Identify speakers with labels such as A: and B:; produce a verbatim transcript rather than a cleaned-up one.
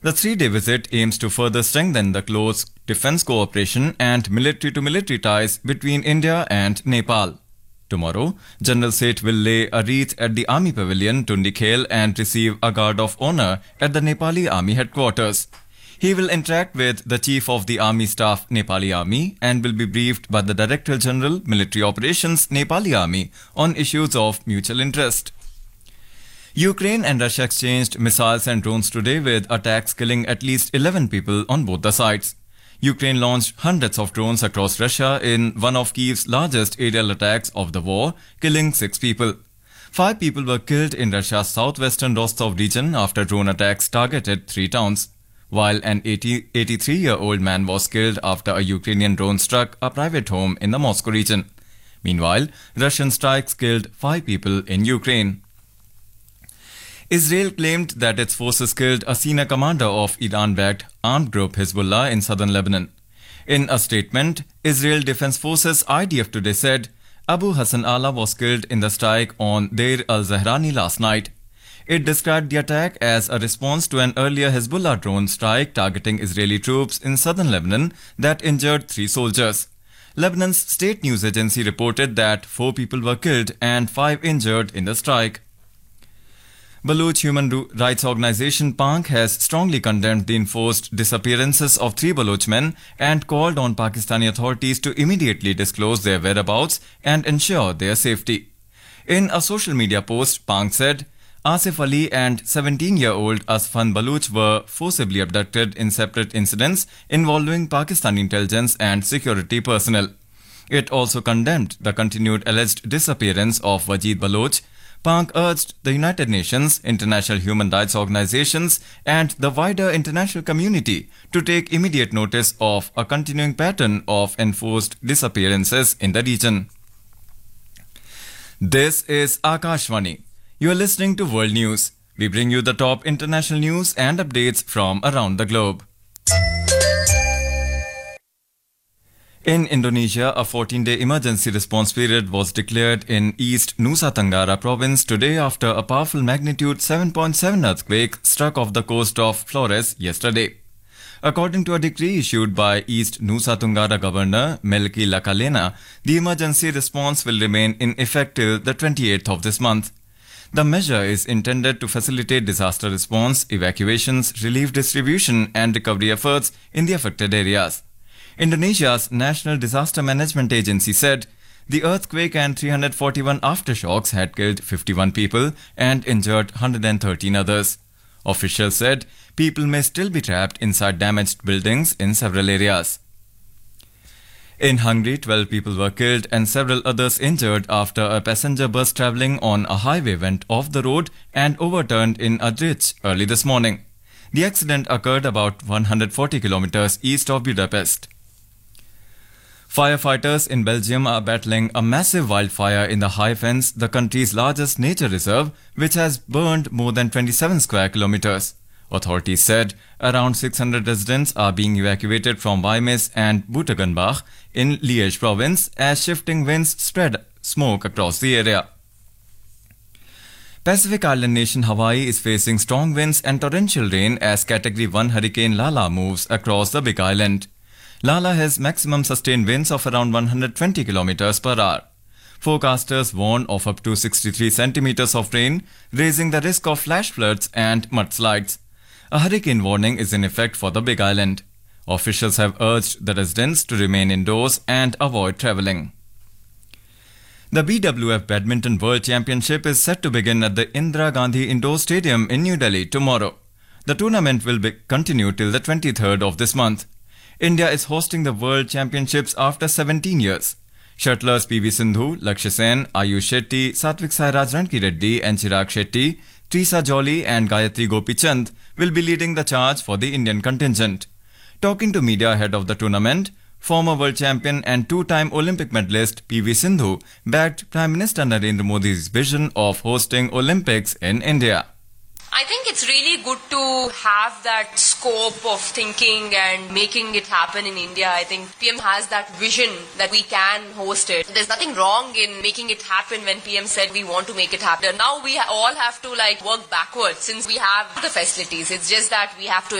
A: The three-day visit aims to further strengthen the close defense cooperation and military-to-military ties between India and Nepal. Tomorrow, General Seth will lay a wreath at the Army Pavilion, Tundikhel, and receive a guard of honor at the Nepali Army headquarters. He will interact with the Chief of the Army Staff, Nepali Army, and will be briefed by the Director General, Military Operations, Nepali Army, on issues of mutual interest. Ukraine and Russia exchanged missiles and drones today, with attacks killing at least eleven people on both the sides. Ukraine launched hundreds of drones across Russia in one of Kyiv's largest aerial attacks of the war, killing six people. Five people were killed in Russia's southwestern Rostov region after drone attacks targeted three towns, while an eighty-three-year-old man was killed after a Ukrainian drone struck a private home in the Moscow region. Meanwhile, Russian strikes killed five people in Ukraine. Israel claimed that its forces killed a senior commander of Iran-backed armed group Hezbollah in southern Lebanon. In a statement, Israel Defense Forces I D F today said Abu Hassan Allah was killed in the strike on Deir al-Zahrani last night. It described the attack as a response to an earlier Hezbollah drone strike targeting Israeli troops in southern Lebanon that injured three soldiers. Lebanon's state news agency reported that four people were killed and five injured in the strike. Baloch human rights organization Pank has strongly condemned the enforced disappearances of three Baloch men and called on Pakistani authorities to immediately disclose their whereabouts and ensure their safety. In a social media post, Pank said, Asif Ali and seventeen-year-old Asfan Baloch were forcibly abducted in separate incidents involving Pakistani intelligence and security personnel. It also condemned the continued alleged disappearance of Wajid Baloch. Pank urged the United Nations, international human rights organizations, and the wider international community to take immediate notice of a continuing pattern of enforced disappearances in the region. This is Akashvani. You are listening to World News. We bring you the top international news and updates from around the globe. In Indonesia, a fourteen-day emergency response period was declared in East Nusa Tenggara province today after a powerful magnitude seven point seven earthquake struck off the coast of Flores yesterday. According to a decree issued by East Nusa Tenggara Governor Melki Lakalena, the emergency response will remain in effect till the twenty-eighth of this month. The measure is intended to facilitate disaster response, evacuations, relief distribution and recovery efforts in the affected areas. Indonesia's National Disaster Management Agency said the earthquake and three hundred forty-one aftershocks had killed fifty-one people and injured one hundred thirteen others. Officials said people may still be trapped inside damaged buildings in several areas. In Hungary, twelve people were killed and several others injured after a passenger bus travelling on a highway went off the road and overturned in a ditch early this morning. The accident occurred about one hundred forty kilometers east of Budapest. Firefighters in Belgium are battling a massive wildfire in the High Fens, the country's largest nature reserve, which has burned more than twenty-seven square kilometers. Authorities said around six hundred residents are being evacuated from Weimes and Butegenbach in Liège province as shifting winds spread smoke across the area. Pacific island nation Hawaii is facing strong winds and torrential rain as Category one Hurricane Lala moves across the Big Island. Lala has maximum sustained winds of around one hundred twenty kilometers per hour. Forecasters warn of up to sixty-three centimeters of rain, raising the risk of flash floods and mudslides. A hurricane warning is in effect for the Big Island. Officials have urged the residents to remain indoors and avoid traveling. The B W F Badminton World Championship is set to begin at the Indira Gandhi Indoor Stadium in New Delhi tomorrow. The tournament will be continue till the twenty-third of this month. India is hosting the World Championships after seventeen years. Shuttlers P V Sindhu, Lakshya Sen, Ayush Shetty, Satvik Sairaj Rankireddy and Chirag Shetty, Trisa Jolly and Gayatri Gopichand will be leading the charge for the Indian contingent. Talking to media ahead of the tournament, former world champion and two-time Olympic medalist P V Sindhu backed Prime Minister Narendra Modi's vision of hosting Olympics in India.
B: I think it's really good to have that scope of thinking and making it happen in India. I think P M has that vision that we can host it. There's nothing wrong in making it happen when P M said we want to make it happen. Now we all have to like work backwards since we have the facilities. It's just that we have to